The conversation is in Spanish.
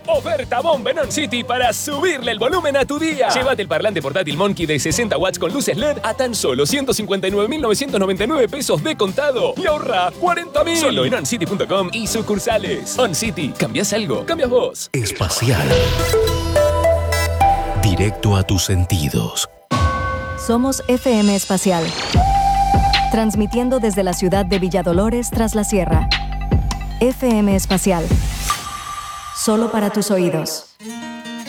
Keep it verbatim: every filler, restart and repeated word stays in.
Oferta bomba en On City para subirle el volumen a tu día. Llévate el parlante portátil Monkey de sesenta watts con luces L E D a tan solo ciento cincuenta y nueve mil novecientos noventa y nueve pesos de contado y ahorra cuarenta mil. Solo en on city punto com y sucursales. On City. ¿Cambias algo? Cambias vos. Espacial. Directo a tus sentidos. Somos F M Espacial. Transmitiendo desde la ciudad de Villadolores tras la sierra. F M Espacial. Solo para tus oídos.